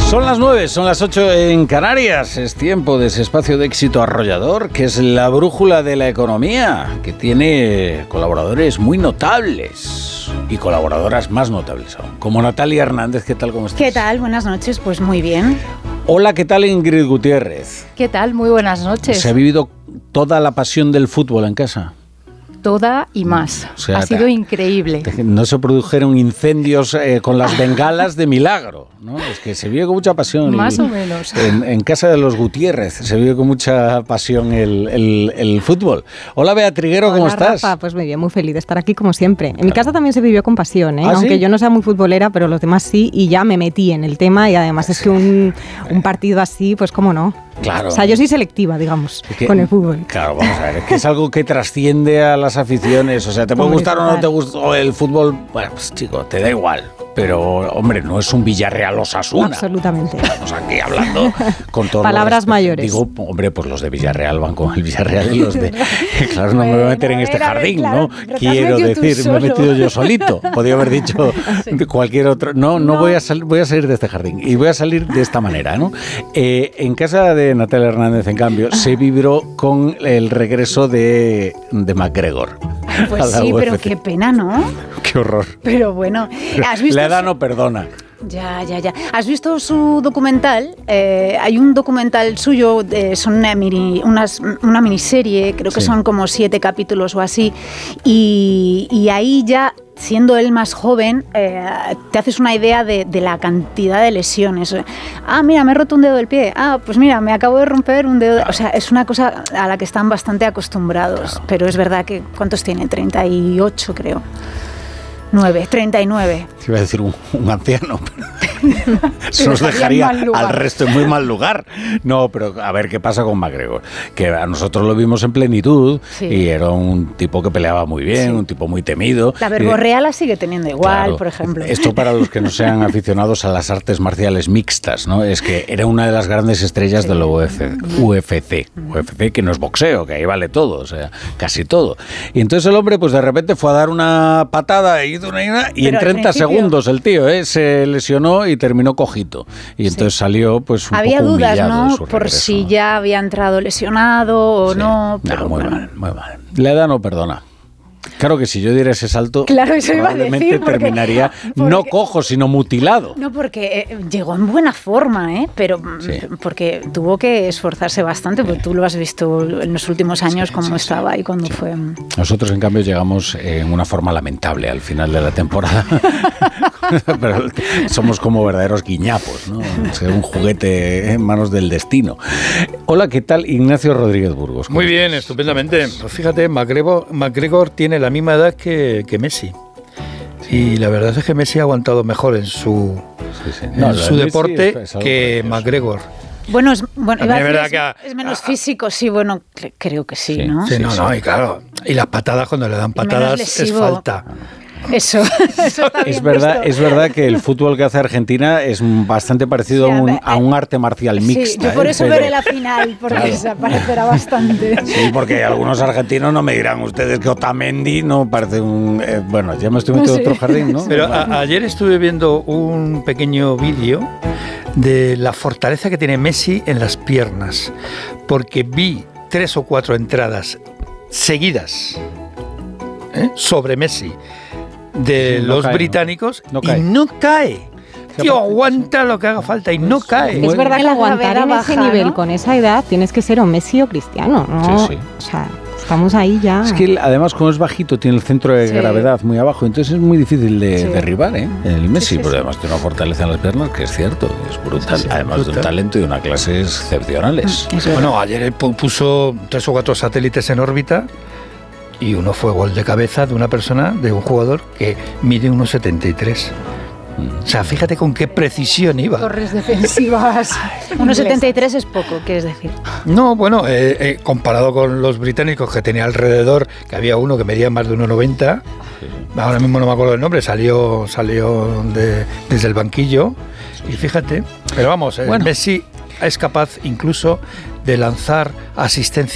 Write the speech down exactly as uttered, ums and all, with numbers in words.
Son las nueve, son las ocho en Canarias. Es tiempo de ese espacio de éxito arrollador, que es la brújula de la economía, que tiene colaboradores muy notables y colaboradoras más notables aún, como Natalia Hernández. ¿Qué tal? ¿Cómo estás? ¿Qué tal? Buenas noches. Pues muy bien. Hola, ¿qué tal Ingrid Gutiérrez? ¿Qué tal? Muy buenas noches. ¿Se ha vivido toda la pasión del fútbol en casa? Toda y más. O sea, ha sido increíble. No se produjeron incendios eh, con las bengalas de milagro, ¿no? Es que se vive con mucha pasión. Más el, o menos. En, en casa de los Gutiérrez se vive con mucha pasión el, el, el fútbol. Hola, Bea Triguero, ¿cómo Hola, estás? Rafa, pues muy bien, muy feliz de estar aquí como siempre. En Claro. mi casa también se vivió con pasión, ¿eh? ¿Ah, aunque sí? yo no sea muy futbolera, pero los demás sí, y ya me metí en el tema, y además es que un, un partido así, pues cómo no. Claro. O sea, yo soy selectiva, digamos, Es que, con el fútbol. Claro, vamos a ver, es que es algo que trasciende a las aficiones. O sea, te puede Hombre, gustar o no total. te gusta o el fútbol. Bueno, pues chico, te da igual. Pero, hombre, no es un Villarreal Osasuna. Absolutamente. Estamos aquí hablando con todos Palabras los mayores. Digo, hombre, pues los de Villarreal van con el Villarreal y los de... Claro, no me voy a meter en este Bueno, jardín, claro, ¿no? pero te has Quiero metido tú decir, me he solo. metido yo solito. Podría haber dicho cualquier otro... No, no, No. voy a sal- voy a salir de este jardín. Y voy a salir de esta manera, ¿no? Eh, en casa de Natalia Hernández, en cambio, se vibró con el regreso de, de McGregor. Pues a la sí, U F C. pero qué pena, ¿no? Qué horror. Pero bueno, ¿has visto? La edad su- no perdona. Ya, ya, ya. ¿Has visto su documental? Eh, hay un documental suyo, eh, son una, mini, unas, una miniserie, creo que Sí. son como siete capítulos o así, y, y ahí ya, siendo él más joven, eh, te haces una idea de, de la cantidad de lesiones. Ah, mira, me he roto un dedo del pie. Ah, pues mira, me acabo de romper un dedo. de- O sea, es una cosa a la que están bastante acostumbrados, Claro. pero es verdad que, ¿cuántos tiene? treinta y ocho, creo. nueve, treinta y nueve. Iba a decir un, un anciano, pero eso nos dejaría dejaría en mal lugar. al resto en muy mal lugar. No, pero a ver qué pasa con McGregor. Que a nosotros lo vimos en plenitud Sí. y era un tipo que peleaba muy bien, Sí. un tipo muy temido. La Y- verborrea la sigue teniendo igual, Claro. por ejemplo. Esto para los que no sean aficionados a las artes marciales mixtas, ¿no? Es que era una de las grandes estrellas de la U F C, U F C, U F C, que no es boxeo, que ahí vale todo, o sea, casi todo. Y entonces el hombre, pues de repente fue a dar una patada y, hizo una, y en Pero al treinta principio- segundos el tío, ¿eh? Se lesionó y terminó cojito. Y entonces salió, pues, un Había poco dudas, humillado de ¿no? su Por regreso. si ya había entrado lesionado o Sí. no. Pero muy bueno. mal, muy mal. La edad no perdona. Claro que si yo diera ese salto, Claro, eso iba a probablemente decir, porque- terminaría porque- no cojo, sino mutilado. No, porque eh, llegó en buena forma, ¿eh? Pero mm, Sí. porque tuvo que esforzarse bastante, porque tú lo has visto en los últimos años Sí, cómo sí, estaba sí. y cuando Sí. fue. Nosotros, en cambio, llegamos en una forma lamentable al final de la temporada. Pero somos como verdaderos guiñapos, ¿no? Ser un juguete en manos del destino. Hola, ¿qué tal? Ignacio Rodríguez Burgos. ¿Cómo Muy bien, estás? estupendamente. Pues fíjate, McGregor, McGregor tiene la misma edad que, que Messi. Y la verdad es que Messi ha aguantado mejor en su, Sí, sí. en No, lo de su Messi deporte es- es algo que precioso. McGregor. Bueno, es, bueno, iba a También es decir, verdad es- que a- es menos a- físico, sí, bueno, cre- creo que sí, Sí, ¿no? Sí, Sí, no, sí. no, y claro. Y las patadas, cuando le dan menos patadas, es lesivo. falta. Eso, eso está Es bien verdad, visto. es verdad que el fútbol que hace Argentina es bastante parecido Sí, a, a un, ver, a un arte marcial Sí, mixta. yo por ¿eh? eso Pero- veré la final, porque Claro. se parecerá bastante. Sí, porque algunos argentinos no me dirán ustedes que Otamendi no parece un... eh, bueno, ya me estoy metiendo en Sí. otro jardín, ¿no? Pero a- ayer estuve viendo un pequeño vídeo de la fortaleza que tiene Messi en las piernas, porque vi tres o cuatro entradas seguidas, ¿eh? sobre Messi de Sí, no los cae, británicos no cae. y no cae. sea, Tío, aparte- aguanta lo que haga falta y no cae. Muy- Es verdad que La aguantar gravedad en ese baja, nivel ¿no? con esa edad tienes que ser o Messi o Cristiano, ¿no? Sí, sí. O sea, estamos ahí ya. Es que él, además, como es bajito, tiene el centro de Sí. gravedad muy abajo, entonces es muy difícil de Sí. derribar, ¿eh? El Messi, Sí, sí, porque sí. además tiene una fortaleza en las piernas que es cierto, es brutal. Sí, sí, además de un brutal. talento y una clase excepcionales. Es verdad. Bueno, ayer él pu- puso tres o cuatro satélites en órbita y uno fue gol de cabeza de una persona, de un jugador que mide uno setenta y tres. O sea, fíjate con qué precisión iba. Torres defensivas. uno setenta y tres es poco, quieres decir. No, bueno, eh, eh, comparado con los británicos que tenía alrededor, que había uno que medía más de uno noventa, ahora mismo no me acuerdo el nombre, salió salió de- desde el banquillo y fíjate, pero vamos, eh, Bueno. Messi es capaz incluso de lanzar asistencia